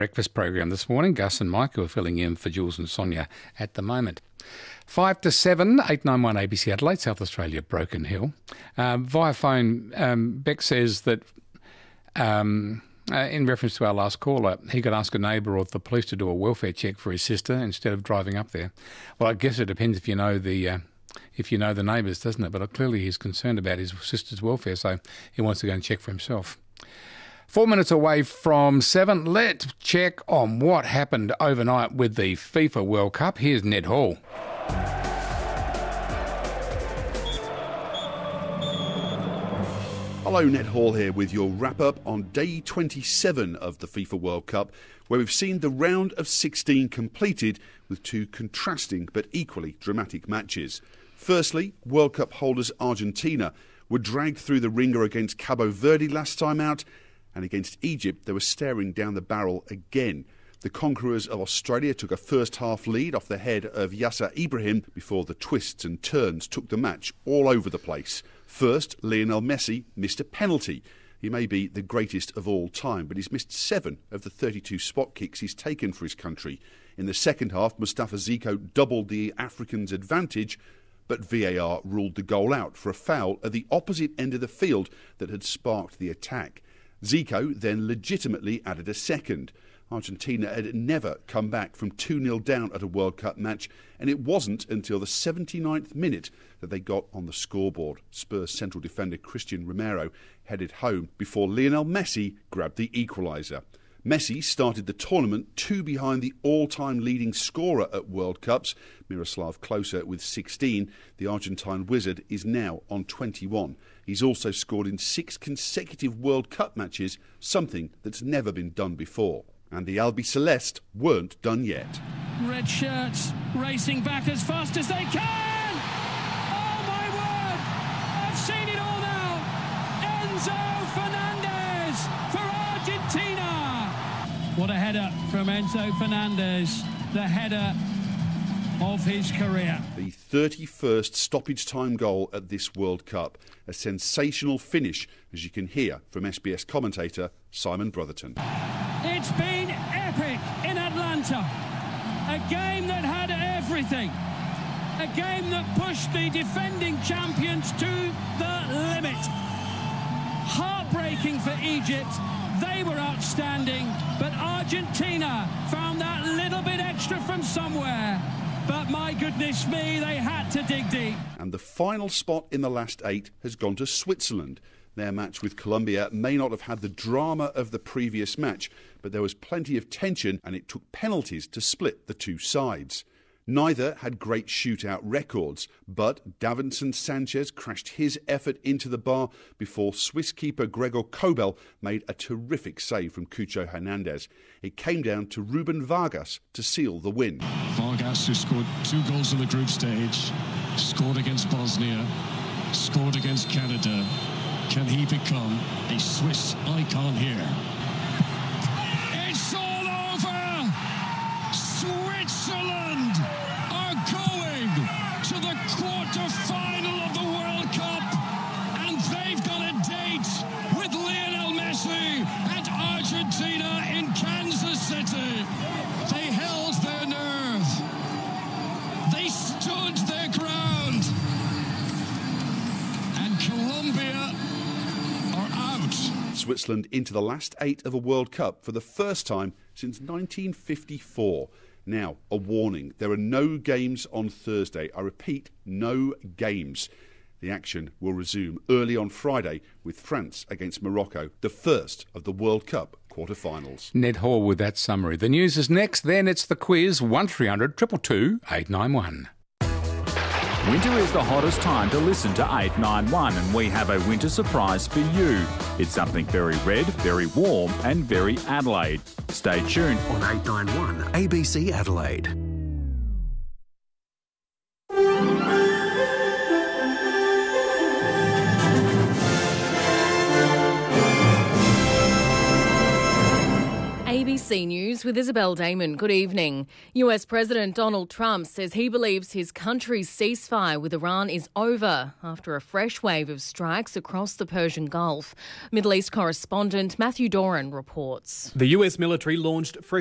Breakfast program this morning. Gus and Mike who are filling in for Jules and Sonia at the moment. 5 to 7, 891 ABC Adelaide, South Australia, Broken Hill. Via phone, Beck says that in reference to our last caller, he could ask a neighbour or the police to do a welfare check for his sister instead of driving up there. Well, I guess it depends if you know the neighbours, doesn't it? But clearly he's concerned about his sister's welfare, so he wants to go and check for himself. 4 minutes away from 7, let's check on what happened overnight with the FIFA World Cup. Here's Ned Hall. Hello, Ned Hall here with your wrap-up on day 27 of the FIFA World Cup, where we've seen the round of 16 completed with two contrasting but equally dramatic matches. Firstly, World Cup holders Argentina were dragged through the ringer against Cabo Verde last time out, and against Egypt they were staring down the barrel again. The conquerors of Australia took a first-half lead off the head of Yasser Ibrahim before the twists and turns took the match all over the place. First, Lionel Messi missed a penalty. He may be the greatest of all time, but he's missed 7 of the 32 spot kicks he's taken for his country. In the second half, Mustafa Zico doubled the Africans' advantage, but VAR ruled the goal out for a foul at the opposite end of the field that had sparked the attack. Zico then legitimately added a second. Argentina had never come back from 2-0 down at a World Cup match, and it wasn't until the 79th minute that they got on the scoreboard. Spurs central defender Christian Romero headed home before Lionel Messi grabbed the equaliser. Messi started the tournament 2 behind the all-time leading scorer at World Cups, Miroslav Klose, with 16. The Argentine wizard is now on 21. He's also scored in 6 consecutive World Cup matches, something that's never been done before. And the Albiceleste weren't done yet. Red shirts racing back as fast as they can! Oh my word! I've seen it all now! Enzo Fernandez for Argentina! What a header from Enzo Fernandez, the header of his career. The 31st stoppage time goal at this World Cup. A sensational finish, as you can hear from SBS commentator Simon Brotherton. It's been epic in Atlanta. A game that had everything. A game that pushed the defending champions to the limit. Heartbreaking for Egypt. They were outstanding, but Argentina found that little bit extra from somewhere. But my goodness me, they had to dig deep. And the final spot in the last 8 has gone to Switzerland. Their match with Colombia may not have had the drama of the previous match, but there was plenty of tension and it took penalties to split the two sides. Neither had great shootout records, but Davinson Sanchez crashed his effort into the bar before Swiss keeper Gregor Kobel made a terrific save from Cucho Hernandez. It came down to Ruben Vargas to seal the win. Vargas, who scored 2 goals in the group stage, scored against Bosnia, scored against Canada. Can he become a Swiss icon here? It's all over! Switzerland are going to the quarter-final of the World Cup, and they've got a date with Lionel Messi and Argentina in Kansas City. They held their nerve. They stood their ground. And Colombia are out. Switzerland into the last 8 of a World Cup for the first time since 1954. Now, a warning. There are no games on Thursday. I repeat, no games. The action will resume early on Friday with France against Morocco, the first of the World Cup quarter-finals. Ned Hall with that summary. The news is next, then it's the quiz, 1300 222 891. Winter is the hottest time to listen to 891, and we have a winter surprise for you. It's something very red, very warm and very Adelaide. Stay tuned on 891 ABC Adelaide. ABC News with Isabel Damon. Good evening. US President Donald Trump says he believes his country's ceasefire with Iran is over after a fresh wave of strikes across the Persian Gulf. Middle East correspondent Matthew Doran reports. The US military launched